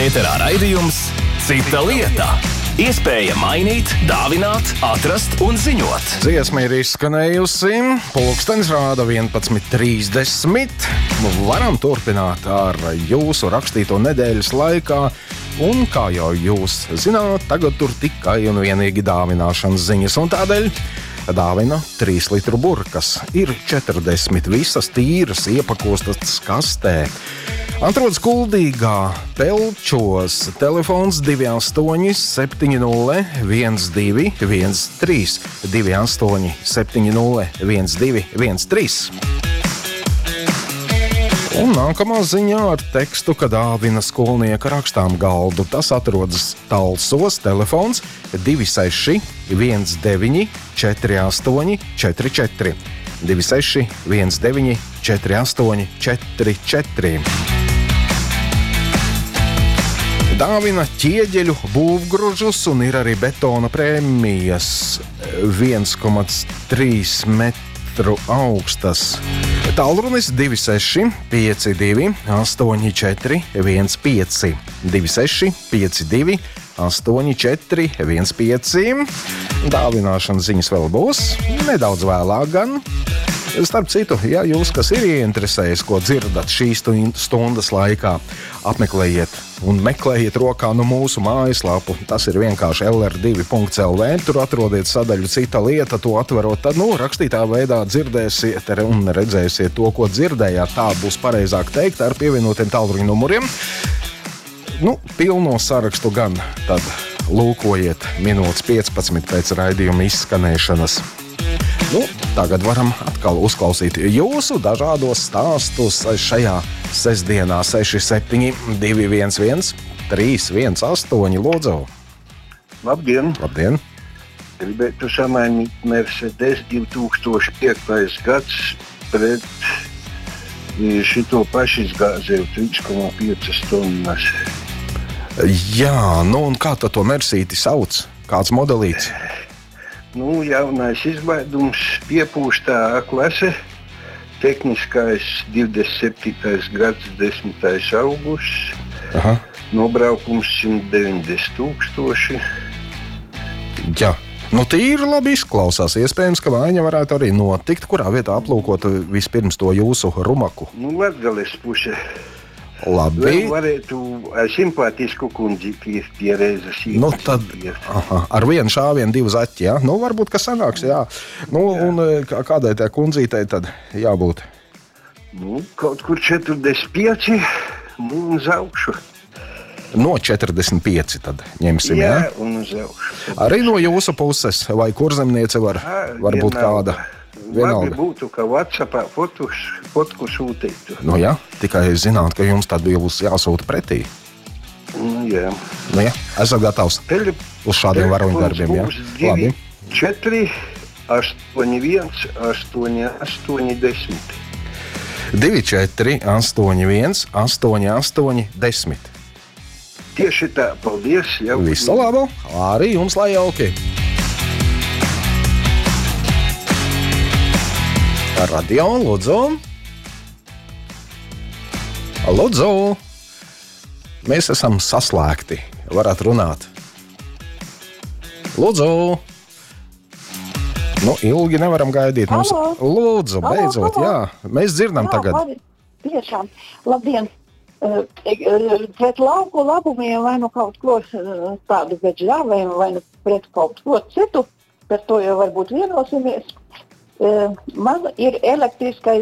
Ēterā raidījums Cita lieta. Iespēja mainīt, dāvināt, atrast un ziņot. Dziesma ir izskanējusi, pulkstenis rāda 11:30. Varam turpināt ar jūsu rakstīto nedēļas laikā. Un, kā jau jūs zināt, tagad tur tikai un vienīgi dāvināšanas ziņas. Un tādēļ dāvina 3 litru burkas. Ir 40 visas tīras iepakostas kastē. Atrodas Kuldīgā, Pelčos, telefons 28 70 12 13, 28 70 12 13. Un nākamā ziņā ar tekstu, ka dāvina skolnieka rakstām galdu. Tas atrodas Talsos, telefons 26 19 48 44, 26 19 48 44. Dāvina ķieģeļu būvgružus un ir arī betona prēmijas 1,3 metru augstas. Tālrunis 26 52 84 15, 26 52 84 15. Dāvināšanas ziņas vēl būs, nedaudz vēlāk gan. Starp citu, ja jūs, kas ir ieinteresējis, ko dzirdat šīs stundas laikā, apmeklējiet un meklējiet rokā no mūsu mājaslapu. Tas ir vienkārši lr2.lv. Tur atrodiet sadaļu Cita lieta, to atverot, tad, rakstītā veidā dzirdēsiet un redzēsiet to, ko dzirdējāt. Tā būs pareizāk teikt, ar pievienotiem tālruņa numuriem. Pilno sarakstu gan tad lūkojiet minūtes 15 pēc raidījuma izskanēšanas. Tagad varam atkal uzklausīt jūsu dažādos stāstus šajā sestdienā 67 211 318, lūdzu. Labdien! Labdien! Gribētu samainīt Mercedes 2005. Gads pret šito pašizgāzēju 3,5 tonnas. Jā, un kā tad to Mercīti sauc? Kāds modelīts? Jaunais izlaidums, piepūstā A-klase, tehniskais 27. gads, 10. augusts, nobraukums 190 000. Jā, tīri labi izklausās. Iespējams, ka maiņa varētu arī notikt. Kurā vietā aplūkot vispirms to jūsu rumaku? Latgales puse. Labi. Vēl varētu simpātisku kundzi pie reizes. Tad ar vienu šāvienu 2 zaķi, jā? Varbūt, ka sanāks, jā. Un kādai tā kundzītei tad jābūt? Kaut kur 45 un uz augšu. No 45 tad ņemsim, jā? Jā, un uz augšu. Arī no jūsu puses, vai kurzemniece var būt kāda? Labi būtu, ka WhatsAppā fotku sūtītu. Jā, tikai zināt, ka jums tad būs jāsūta pretī. Jā. Esat gatavs uz šādiem varoņdarbiem, jā? Labi. 4, 81, 88, 10. 2, 4, 81, 88, 10. Tieši tā, paldies. Visu labu, arī jums lai jauki. Radio, lūdzu. Lūdzu. Mēs esam saslēgti. Varat runāt. Lūdzu. Ilgi nevaram gaidīt. Mums... Lūdzu, beidzot, jā. Mēs dzirdam tagad. Tiešām. Labdien. Pret lauku labumiem vai kaut ko tādu pēc žāvēm vai pret kaut ko citu. Par to jau varbūt vienosimies. Man ir elektriskais